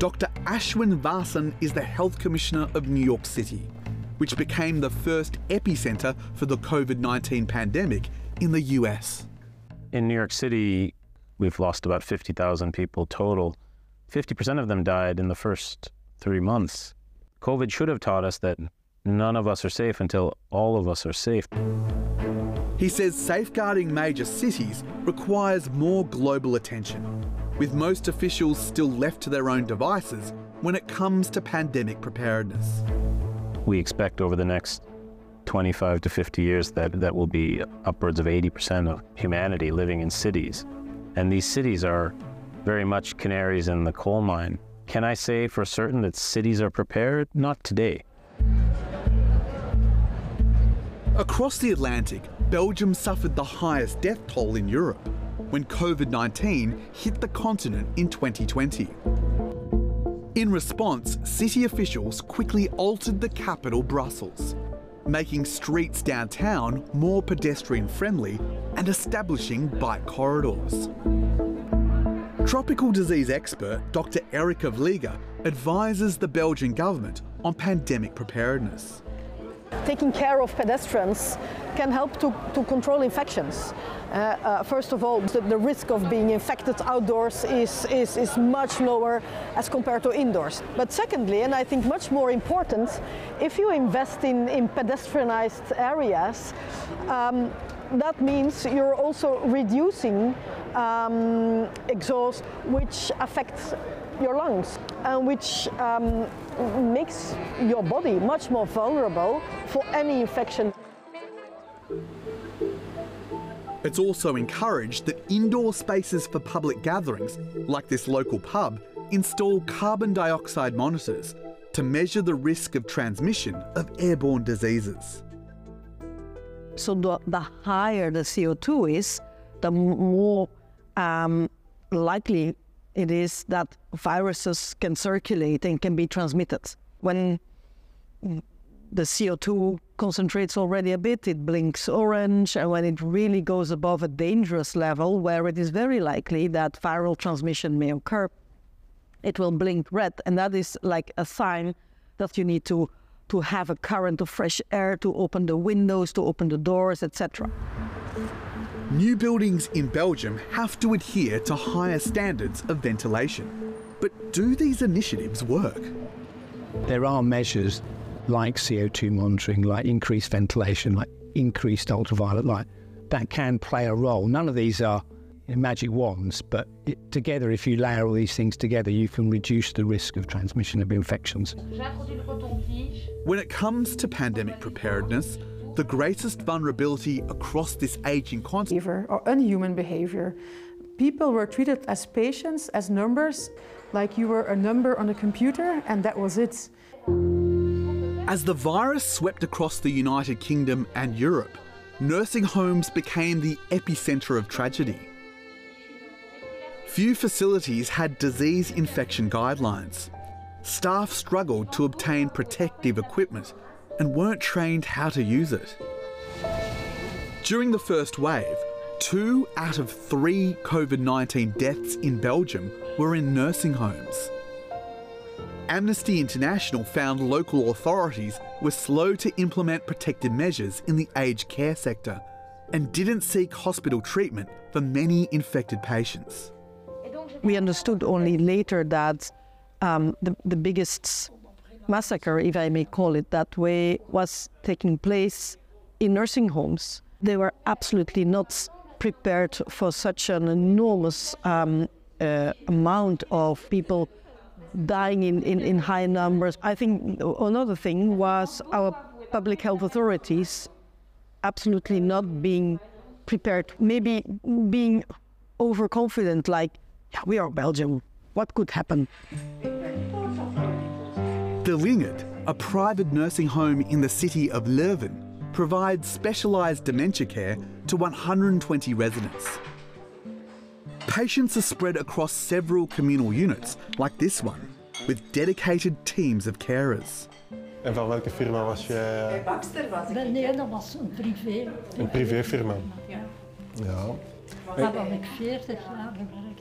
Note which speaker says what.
Speaker 1: Dr. Ashwin Vasan is the Health Commissioner of New York City, which became the first epicentre for the COVID-19 pandemic in the US.
Speaker 2: In New York City, we've lost about 50,000 people total. 50% of them died in the first 3 months. COVID should have taught us that none of us are safe until all of us are safe.
Speaker 1: He says safeguarding major cities requires more global attention, with most officials still left to their own devices when it comes to pandemic preparedness.
Speaker 2: We expect over the next 25 to 50 years that will be upwards of 80% of humanity living in cities. And these cities are very much canaries in the coal mine. Can I say for certain that cities are prepared? Not today.
Speaker 1: Across the Atlantic, Belgium suffered the highest death toll in Europe when COVID-19 hit the continent in 2020. In response, city officials quickly altered the capital, Brussels, making streets downtown more pedestrian-friendly and establishing bike corridors. Tropical disease expert Dr. Erika Vliega advises the Belgian government on pandemic preparedness.
Speaker 3: Taking care of pedestrians can help to control infections. First of all, the risk of being infected outdoors is much lower as compared to indoors. But secondly, and I think much more important, if you invest in pedestrianized areas, that means you're also reducing exhaust, which affects your lungs and which makes your body much more vulnerable for any infection.
Speaker 1: It's also encouraged that indoor spaces for public gatherings, like this local pub, install carbon dioxide monitors to measure the risk of transmission of airborne diseases.
Speaker 4: So the higher the CO2 is, the more likely it is that viruses can circulate and can be transmitted. When the CO2 concentrates already a bit, it blinks orange, and when it really goes above a dangerous level where it is very likely that viral transmission may occur, it will blink red, and that is like a sign that you need to have a current of fresh air, to open the windows, to open the doors, etc.
Speaker 1: New buildings in Belgium have to adhere to higher standards of ventilation. But do these initiatives work?
Speaker 5: There are measures like CO2 monitoring, like increased ventilation, like increased ultraviolet light, that can play a role. None of these are magic wands, but together, if you layer all these things together, you can reduce the risk of transmission of infections.
Speaker 1: When it comes to pandemic preparedness, the greatest vulnerability across this ageing continent
Speaker 6: or unhuman behavior. People were treated as patients, as numbers, like you were a number on a computer, and that was it.
Speaker 1: As the virus swept across the United Kingdom and Europe, nursing homes became the epicentre of tragedy. Few facilities had disease infection guidelines. Staff struggled to obtain protective equipment and weren't trained how to use it. During the first wave, 2 out of 3 COVID-19 deaths in Belgium were in nursing homes. Amnesty International found local authorities were slow to implement protective measures in the aged care sector and didn't seek hospital treatment for many infected patients.
Speaker 4: We understood only later that the biggest massacre, if I may call it that way, was taking place in nursing homes. They were absolutely not prepared for such an enormous amount of people dying in high numbers. I think another thing was our public health authorities absolutely not being prepared, maybe being overconfident, like, yeah, we are Belgium, what could happen?
Speaker 1: De Lingert, a private nursing home in the city of Leuven, provides specialised dementia care to 120 residents. Patients are spread across several communal units, like this one, with dedicated teams of carers.
Speaker 7: En van welke firma was je?
Speaker 8: Bij Baxter was ik. Nee, dat was een privé.
Speaker 7: Een privéfirma?
Speaker 8: Ja.
Speaker 7: Ja.
Speaker 8: Daar heb ik 40 jaar gewerkt.